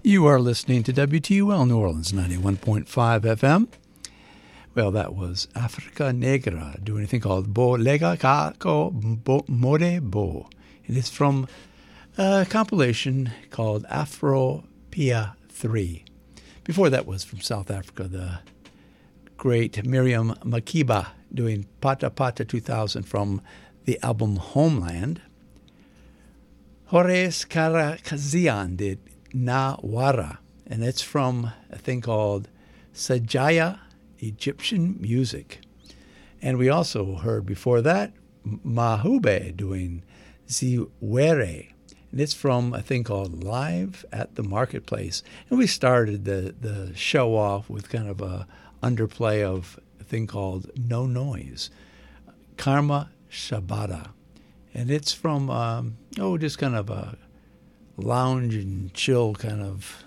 You are listening to WTUL New Orleans 91.5 FM. Well, that was Africa Negra doing a thing called Bo Lega Kako More Bo. It is from a compilation called Afro Pia 3. Before that was from South Africa, the great Miriam Makeba doing Pata Pata 2000 from the album Homeland. Horace Karakazian did Nawara, and it's from a thing called Sajaya Egyptian Music. And we also heard before that Mahube doing Ziwere, and it's from a thing called Live at the Marketplace. And we started the show off with kind of a underplay of a thing called No Noise, Karma Shabada. And it's from, just kind of a lounge and chill kind of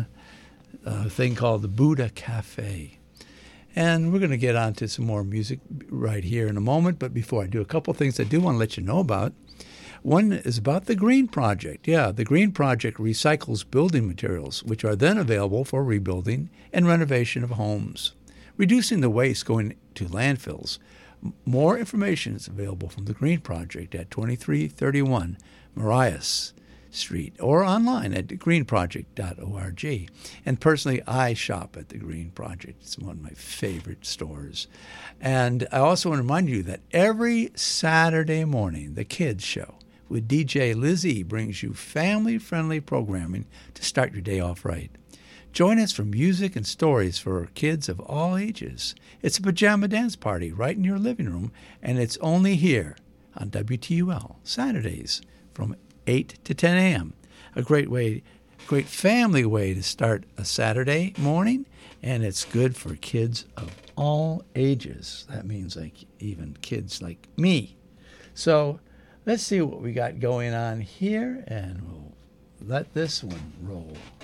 thing called the Buddha Cafe. And we're going to get on to some more music right here in a moment. But before I do, a couple things I do want to let you know about. One is about the Green Project. Yeah, the Green Project recycles building materials, which are then available for rebuilding and renovation of homes, reducing the waste going to landfills. More information is available from the Green Project at 2331 Marias Street or online at greenproject.org. And personally, I shop at the Green Project. It's one of my favorite stores. And I also want to remind you that every Saturday morning, the Kids Show with DJ Lizzie brings you family-friendly programming to start your day off right. Join us for music and stories for kids of all ages. It's a pajama dance party right in your living room, and it's only here on WTUL, Saturdays from 8 to 10 a.m. A great family way to start a Saturday morning, and it's good for kids of all ages. That means like even kids like me. So let's see what we got going on here, and we'll let this one roll.